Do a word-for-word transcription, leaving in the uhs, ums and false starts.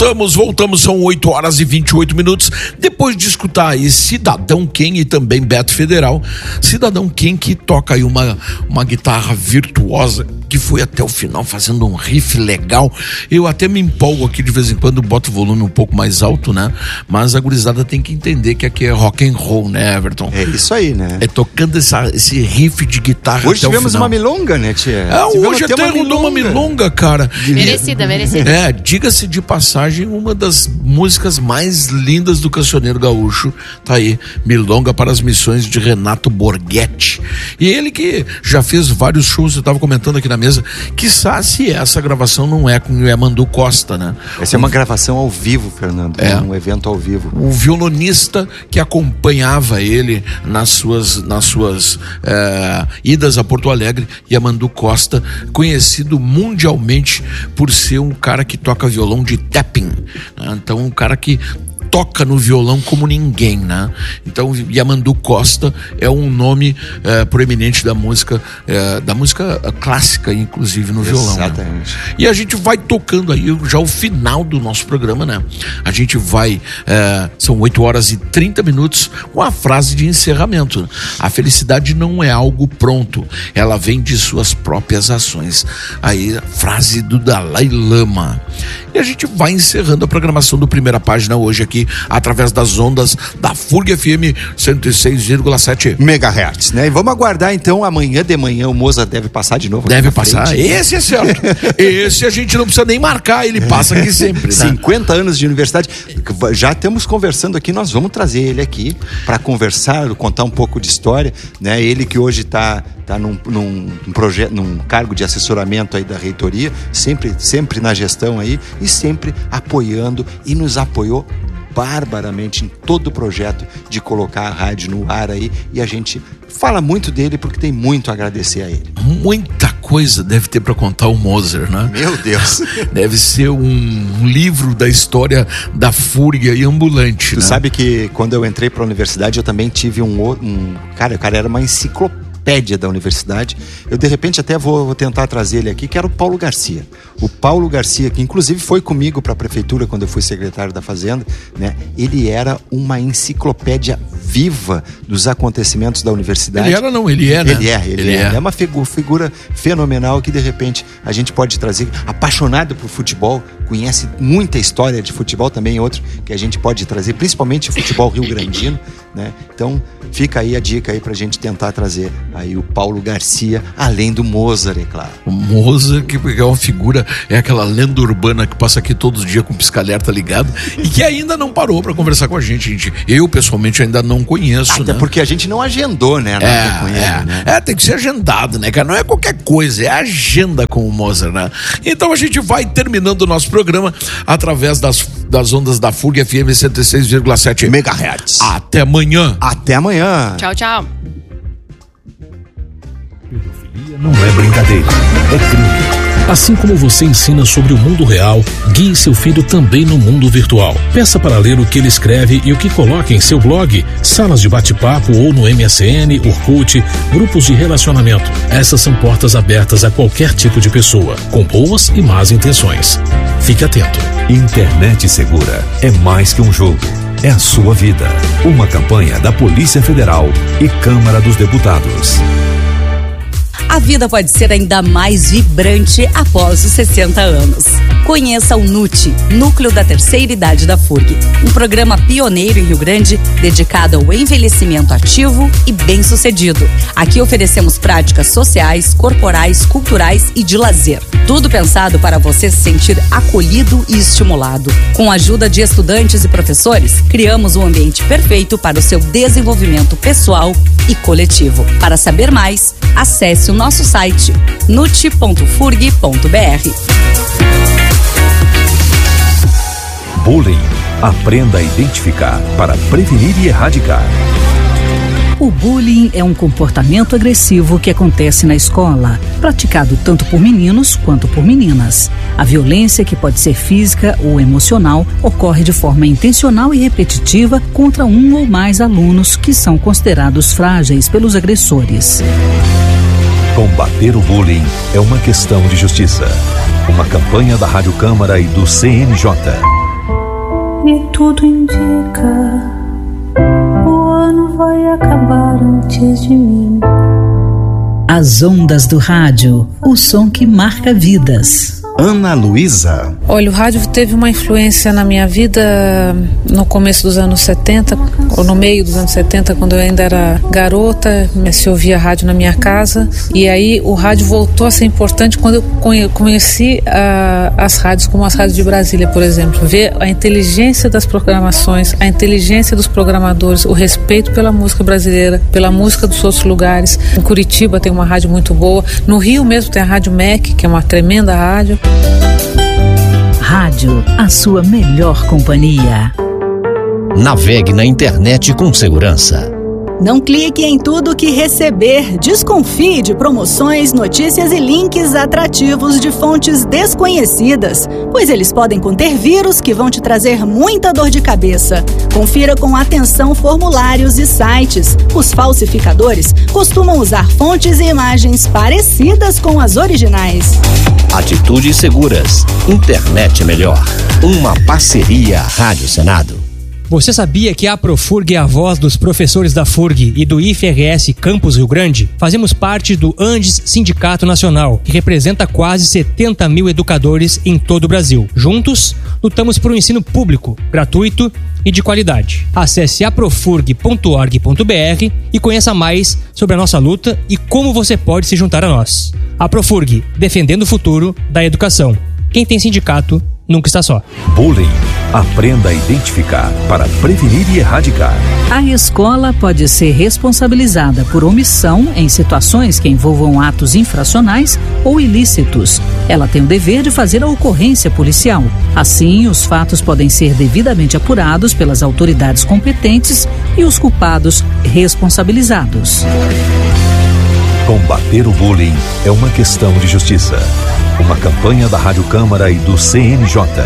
Voltamos, voltamos, são oito horas e vinte e oito minutos. Depois de escutar aí Cidadão Ken e também Beto Federal. Cidadão Ken que toca aí uma, uma guitarra virtuosa, que foi até o final fazendo um riff legal. Eu até me empolgo aqui de vez em quando, boto o volume um pouco mais alto, né? Mas a gurizada tem que entender que aqui é rock and roll, né, Everton? É isso aí, né? É tocando essa, esse riff de guitarra hoje até o final. Hoje tivemos uma milonga, né, tia? É, hoje até rodou uma milonga, cara. Merecida, merecida. É, diga-se de passagem, uma das músicas mais lindas do cancioneiro gaúcho, tá aí, Milonga para as Missões, de Renato Borghetti. E ele que já fez vários shows, eu tava comentando aqui na mesa, quiçá se essa gravação não é com o Yamandu Costa, né? Essa um, é uma gravação ao vivo, Fernando, é um evento ao vivo. O violonista que acompanhava ele nas suas, nas suas é, idas a Porto Alegre, Yamandu Costa, conhecido mundialmente por ser um cara que toca violão de tapping, né? Então um cara que toca no violão como ninguém, né? Então Yamandu Costa é um nome é, proeminente da música, é, da música clássica, inclusive no violão. Exatamente. Né? E a gente vai tocando aí já o final do nosso programa, né? A gente vai, é, são oito horas e trinta minutos, com a frase de encerramento. A felicidade não é algo pronto, ela vem de suas próprias ações. Aí, frase do Dalai Lama. E a gente vai encerrando a programação do Primeira Página hoje aqui, através das ondas da F U R G F M cento e seis vírgula sete megahertz, né? E vamos aguardar então, amanhã de manhã o Moza deve passar de novo. Deve passar, frente. Esse é certo. Esse a gente não precisa nem marcar, ele passa aqui sempre, né? cinquenta anos de universidade, já estamos conversando aqui, nós vamos trazer ele aqui para conversar, contar um pouco de história, né? Ele que hoje está tá num, num, num projeto, num cargo de assessoramento aí da reitoria, sempre, sempre na gestão aí e sempre apoiando, e nos apoiou barbaramente em todo o projeto de colocar a rádio no ar aí, e a gente fala muito dele porque tem muito a agradecer a ele. Muita coisa deve ter para contar o Moser, né? Meu Deus! Deve ser um livro da história da fúria e ambulante, Tu né? sabe que quando eu entrei para a universidade eu também tive um, um cara, o cara era uma enciclopédia da universidade. Eu de repente até vou, vou tentar trazer ele aqui, que era o Paulo Garcia. O Paulo Garcia, que inclusive foi comigo para a prefeitura quando eu fui secretário da Fazenda, né? Ele era uma enciclopédia viva dos acontecimentos da universidade. Ele era não, ele é, né? Ele é, ele, ele é. é. É uma figu- figura fenomenal que de repente a gente pode trazer, apaixonado por futebol, conhece muita história de futebol, também outro que a gente pode trazer, principalmente futebol rio-grandino, né? Então fica aí a dica aí pra gente tentar trazer aí o Paulo Garcia, além do Moser, é claro. O Moser, que é uma figura, é aquela lenda urbana que passa aqui todos os dias com o pisca-alerta ligado e que ainda não parou pra conversar com a gente, gente. Eu, pessoalmente, ainda não conheço, Até né? porque a gente não agendou, né? É, com ele, é, né? é, tem que ser agendado, né, cara? Não é qualquer coisa, é agenda com o Moser, né? Então a gente vai terminando o nosso programa através das, das ondas da F U R G F M cento e seis vírgula sete megahertz. Até amanhã. Até amanhã. Tchau, tchau. Pedofilia não é brincadeira, é crime. Assim como você ensina sobre o mundo real, guie seu filho também no mundo virtual. Peça para ler o que ele escreve e o que coloca em seu blog, salas de bate-papo ou no M S N, Orkut, grupos de relacionamento. Essas são portas abertas a qualquer tipo de pessoa, com boas e más intenções. Fique atento. Internet Segura é mais que um jogo. É a sua vida. Uma campanha da Polícia Federal e Câmara dos Deputados. A vida pode ser ainda mais vibrante após os sessenta anos. Conheça o N U T, Núcleo da Terceira Idade da F U R G, um programa pioneiro em Rio Grande dedicado ao envelhecimento ativo e bem-sucedido. Aqui oferecemos práticas sociais, corporais, culturais e de lazer. Tudo pensado para você se sentir acolhido e estimulado. Com a ajuda de estudantes e professores, criamos um ambiente perfeito para o seu desenvolvimento pessoal e coletivo. Para saber mais, acesse o nosso site nut ponto furg ponto br. Bullying. Aprenda a identificar para prevenir e erradicar. O bullying é um comportamento agressivo que acontece na escola, praticado tanto por meninos quanto por meninas. A violência, que pode ser física ou emocional, ocorre de forma intencional e repetitiva contra um ou mais alunos que são considerados frágeis pelos agressores. Combater o bullying é uma questão de justiça. Uma campanha da Rádio Câmara e do C N J. e tudo indica, o ano vai acabar antes de mim. As ondas do rádio, o som que marca vidas. Ana Luísa. Olha, o rádio teve uma influência na minha vida no começo dos anos setenta, ou no meio dos anos setenta, quando eu ainda era garota, se ouvia rádio na minha casa, e aí o rádio voltou a ser importante quando eu conheci uh, as rádios, como as rádios de Brasília, por exemplo. Ver a inteligência das programações, a inteligência dos programadores, o respeito pela música brasileira, pela música dos outros lugares. Em Curitiba tem uma rádio muito boa, no Rio mesmo tem a Rádio M E C, que é uma tremenda rádio. Rádio, a sua melhor companhia. Navegue na internet com segurança. Não clique em tudo que receber. Desconfie de promoções, notícias e links atrativos de fontes desconhecidas, pois eles podem conter vírus que vão te trazer muita dor de cabeça. Confira com atenção formulários e sites. Os falsificadores costumam usar fontes e imagens parecidas com as originais. Atitudes seguras. Internet melhor. Uma parceria Rádio Senado. Você sabia que a Profurg é a voz dos professores da F U R G e do I F R S Campus Rio Grande? Fazemos parte do Andes Sindicato Nacional, que representa quase setenta mil educadores em todo o Brasil. Juntos, lutamos por um ensino público, gratuito e de qualidade. Acesse aprofurg ponto org ponto br e conheça mais sobre a nossa luta e como você pode se juntar a nós. A Profurg, defendendo o futuro da educação. Quem tem sindicato nunca está só. Bullying. Aprenda a identificar para prevenir e erradicar. A escola pode ser responsabilizada por omissão em situações que envolvam atos infracionais ou ilícitos. Ela tem o dever de fazer a ocorrência policial. Assim, os fatos podem ser devidamente apurados pelas autoridades competentes e os culpados responsabilizados. Combater o bullying é uma questão de justiça. Uma campanha da Rádio Câmara e do C N J.